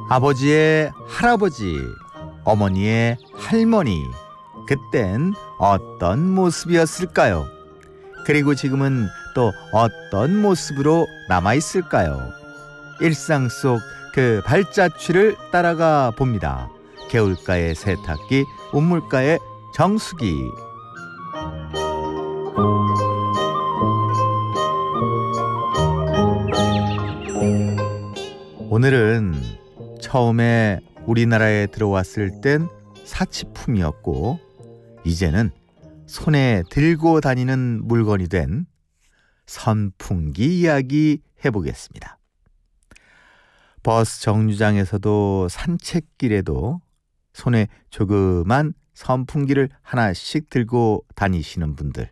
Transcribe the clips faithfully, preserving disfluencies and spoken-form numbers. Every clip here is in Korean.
아버지의 할아버지, 어머니의 할머니, 그땐 어떤 모습이었을까요? 그리고 지금은 또 어떤 모습으로 남아있을까요? 일상 속 그 발자취를 따라가 봅니다. 개울가의 세탁기, 우물가의 정수기. 오늘은 처음에 우리나라에 들어왔을 땐 사치품이었고 이제는 손에 들고 다니는 물건이 된 선풍기 이야기 해보겠습니다. 버스 정류장에서도 산책길에도 손에 조그만 선풍기를 하나씩 들고 다니시는 분들.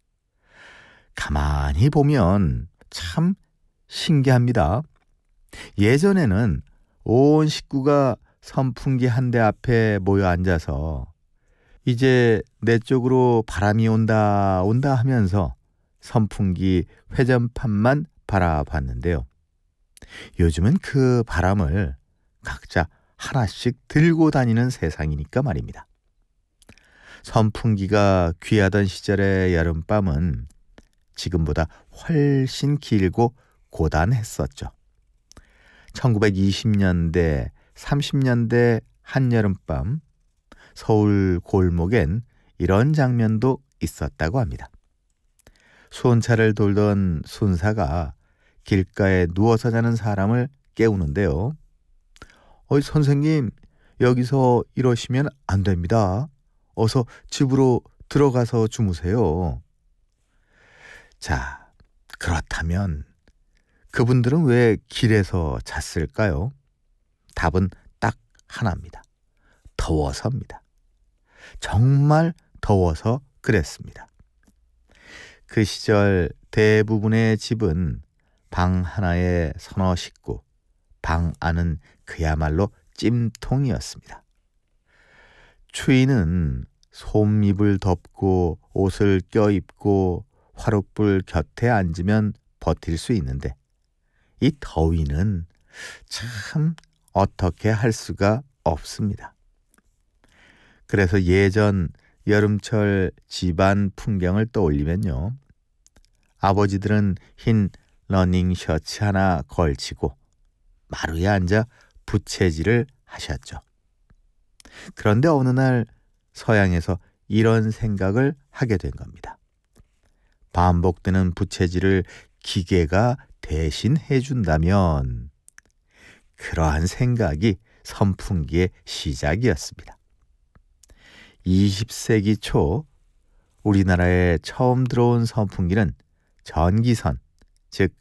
가만히 보면 참 신기합니다. 예전에는 온 식구가 선풍기 한 대 앞에 모여 앉아서 이제 내 쪽으로 바람이 온다 온다 하면서 선풍기 회전판만 바라봤는데요. 요즘은 그 바람을 각자 하나씩 들고 다니는 세상이니까 말입니다. 선풍기가 귀하던 시절의 여름밤은 지금보다 훨씬 길고 고단했었죠. 천구백이십 년대, 삼십 년대 한여름밤, 서울 골목엔 이런 장면도 있었다고 합니다. 순찰을 돌던 순사가 길가에 누워서 자는 사람을 깨우는데요. 어이 선생님, 여기서 이러시면 안 됩니다. 어서 집으로 들어가서 주무세요. 자, 그렇다면 그분들은 왜 길에서 잤을까요? 답은 딱 하나입니다. 더워서입니다. 정말 더워서 그랬습니다. 그 시절 대부분의 집은 방 하나에 서너 식구, 방 안은 그야말로 찜통이었습니다. 추위는 솜잎을 덮고 옷을 껴입고 화롯불 곁에 앉으면 버틸 수 있는데 이 더위는 참 어떻게 할 수가 없습니다. 그래서 예전 여름철 집안 풍경을 떠올리면요. 아버지들은 흰 러닝 셔츠 하나 걸치고 마루에 앉아 부채질을 하셨죠. 그런데 어느 날 서양에서 이런 생각을 하게 된 겁니다. 반복되는 부채질을 기계가 대신 해준다면 그러한 생각이 선풍기의 시작이었습니다. 이십 세기 초 우리나라에 처음 들어온 선풍기는 전기선, 즉